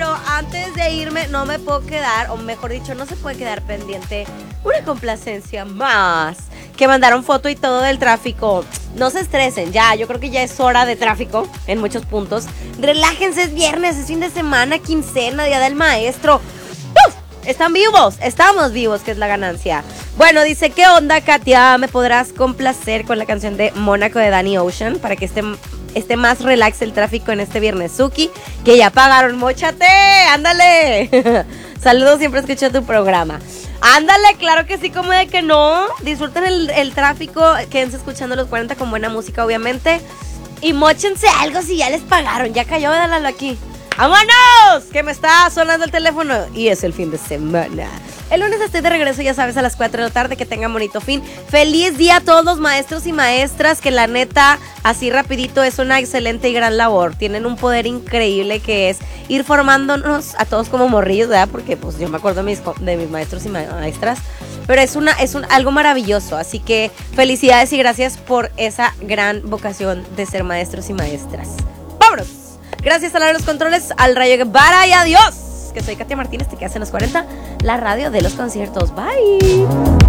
pero antes de irme no me puedo quedar, o mejor dicho, no se puede quedar pendiente una complacencia más. Que mandaron foto y todo del tráfico. No se estresen, ya, yo creo que ya es hora de tráfico en muchos puntos. Relájense, es viernes, es fin de semana, quincena, día del maestro. ¡Uf! Están vivos, estamos vivos, que es la ganancia. Bueno, dice, ¿qué onda, Katia? ¿Me podrás complacer con la canción de Mónaco de Danny Ocean? Para que esté más relax el tráfico en este viernes, Suki, que ya pagaron, móchate, ándale. Saludos, siempre escucho tu programa. Ándale, claro que sí, como de que no. Disfruten el tráfico, quédense escuchando los 40 con buena música, obviamente. Y móchense algo si ya les pagaron. Ya cayó, dálalo aquí. ¡Vámonos! Que me está sonando el teléfono y es el fin de semana. El lunes estoy de regreso, ya sabes, a las 4 de la tarde. Que tengan bonito fin. Feliz día a todos los maestros y maestras, que la neta, así rapidito, es una excelente y gran labor. Tienen un poder increíble que es ir formándonos a todos como morrillos, ¿verdad? Porque pues yo me acuerdo de mis maestros y maestras. Pero es algo maravilloso. Así que felicidades y gracias por esa gran vocación de ser maestros y maestras. ¡Vámonos! Gracias a la de los controles, al Rayo Guevara y adiós. Que soy Katia Martínez, te quedas en los 40, la radio de los conciertos. Bye.